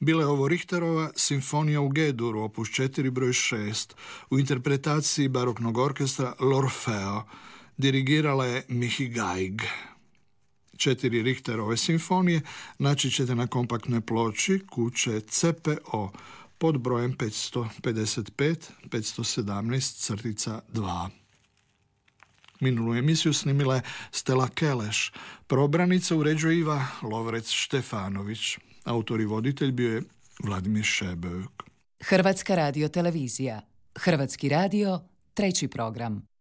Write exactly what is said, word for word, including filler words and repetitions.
Bila je ovo Richterova simfonija u G-duru, opus četiri broj šest, u interpretaciji baroknog orkestra L'Orfeo. Dirigirala je Mihi Gaig. Četiri Richterove simfonije naći ćete na kompaktnoj ploči kuće C P O pod brojem petsto pedeset pet petsto sedamnaest dva. Minulu emisiju snimila je Stella Keleš. Probranica uređuje Iva Lovrec-Štefanović. Autor i voditelj bio je Vladimir Šebek. Hrvatska radio televizija. Hrvatski radio, treći program.